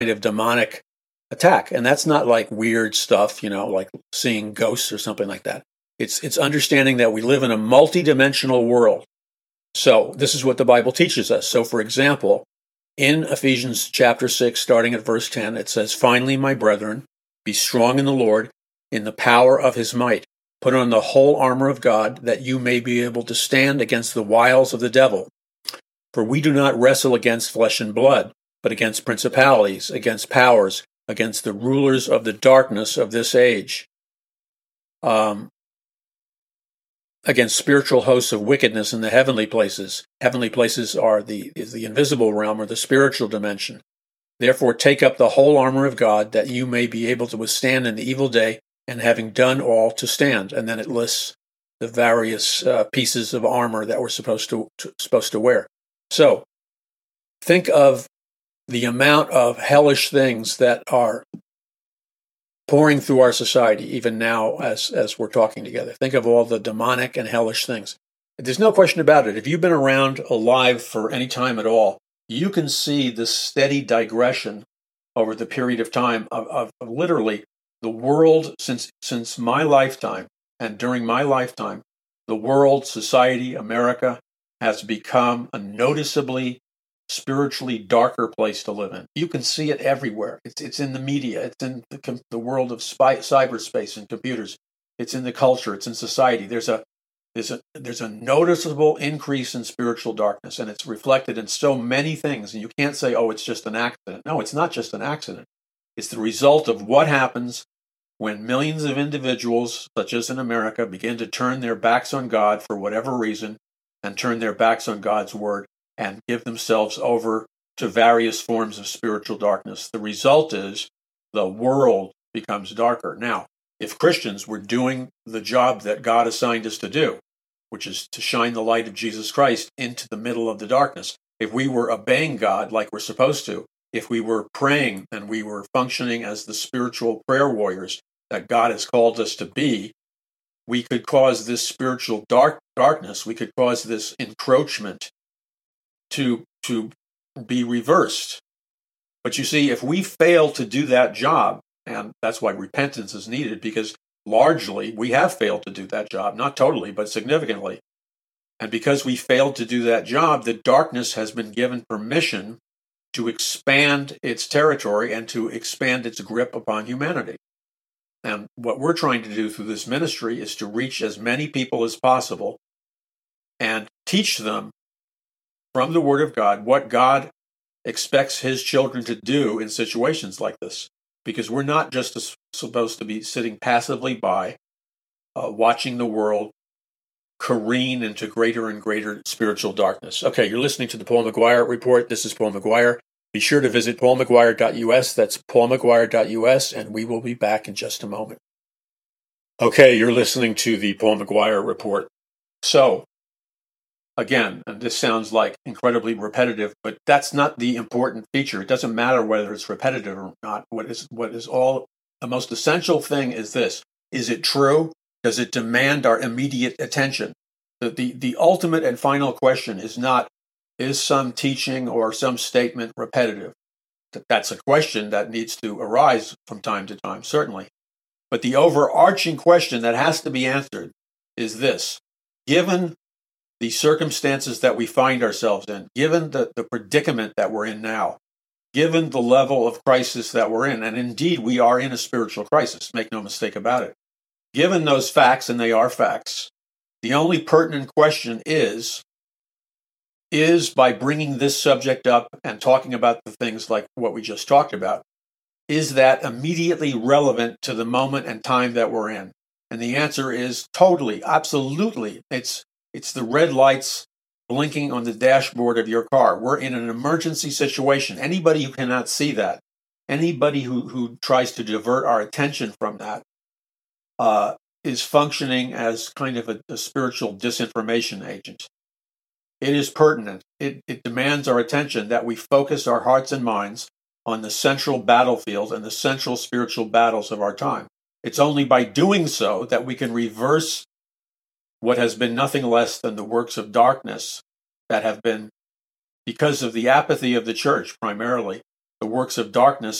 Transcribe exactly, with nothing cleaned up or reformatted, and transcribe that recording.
of demonic attack. And that's not like weird stuff, you know, like seeing ghosts or something like that. It's it's understanding that we live in a multidimensional world. So this is what the Bible teaches us. So, for example, in Ephesians chapter six, starting at verse ten, it says, "Finally, my brethren, be strong in the Lord, in the power of his might. Put on the whole armor of God, that you may be able to stand against the wiles of the devil. For we do not wrestle against flesh and blood, but against principalities, against powers, against the rulers of the darkness of this age, um, against spiritual hosts of wickedness in the heavenly places." Heavenly places are the is the invisible realm or the spiritual dimension. "Therefore take up the whole armor of God, that you may be able to withstand in the evil day, and having done all, to stand." And then it lists the various uh, pieces of armor that we're supposed to, to supposed to wear. So think of the amount of hellish things that are pouring through our society, even now as, as we're talking together. Think of all the demonic and hellish things. There's no question about it. If you've been around alive for any time at all, you can see the steady digression over the period of time of, of, of literally the world since since my lifetime, and during my lifetime, the world, society, America has become a noticeably spiritually darker place to live in. You can see it everywhere. It's it's in the media. It's in the, the world of spy, cyberspace and computers. It's in the culture. It's in society. There's a there's a there's a noticeable increase in spiritual darkness, and it's reflected in so many things. And you can't say, "Oh, it's just an accident." No, it's not just an accident. It's the result of what happens when millions of individuals, such as in America, begin to turn their backs on God for whatever reason, and turn their backs on God's word, and give themselves over to various forms of spiritual darkness. The result is the world becomes darker. Now, if Christians were doing the job that God assigned us to do, which is to shine the light of Jesus Christ into the middle of the darkness, if we were obeying God like we're supposed to, if we were praying and we were functioning as the spiritual prayer warriors that God has called us to be, we could cause this spiritual dark darkness, we could cause this encroachment to to be reversed. But you see, if we fail to do that job, and that's why repentance is needed, because largely we have failed to do that job, not totally, but significantly. And because we failed to do that job, the darkness has been given permission to expand its territory and to expand its grip upon humanity. And what we're trying to do through this ministry is to reach as many people as possible and teach them from the Word of God what God expects His children to do in situations like this. Because we're not just supposed to be sitting passively by, uh, watching the world careen into greater and greater spiritual darkness. Okay, you're listening to the Paul McGuire Report. This is Paul McGuire. Be sure to visit paul mcguire dot u s. That's paul mcguire dot u s, and we will be back in just a moment. Okay, you're listening to the Paul McGuire Report. So, again, and this sounds like incredibly repetitive, but that's not the important feature. It doesn't matter whether it's repetitive or not. What is what is all the most essential thing is this: is it true? Does it demand our immediate attention? The the, the ultimate and final question is not, is some teaching or some statement repetitive? That's a question that needs to arise from time to time, certainly. But the overarching question that has to be answered is this: given the circumstances that we find ourselves in, given the, the predicament that we're in now, given the level of crisis that we're in, and indeed we are in a spiritual crisis, make no mistake about it. Given those facts, and they are facts, the only pertinent question is, is by bringing this subject up and talking about the things like what we just talked about, is that immediately relevant to the moment and time that we're in? And the answer is totally, absolutely. It's It's the red lights blinking on the dashboard of your car. We're in an emergency situation. Anybody who cannot see that, anybody who, who tries to divert our attention from that, uh, is functioning as kind of a, a spiritual disinformation agent. It is pertinent. It, it demands our attention that we focus our hearts and minds on the central battlefield and the central spiritual battles of our time. It's only by doing so that we can reverse what has been nothing less than the works of darkness that have been, because of the apathy of the church primarily, The works of darkness